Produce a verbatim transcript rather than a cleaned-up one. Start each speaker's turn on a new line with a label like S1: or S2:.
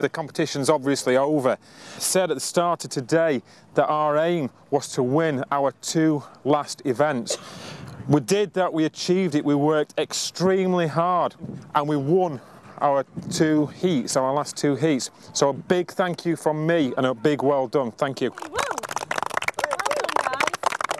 S1: The competition's obviously over. I said at the start of today that our aim was to win our two last events. We did that, we achieved it, we worked extremely hard and we won our two heats, our last two heats. So a big thank you from me and a big well done. Thank you.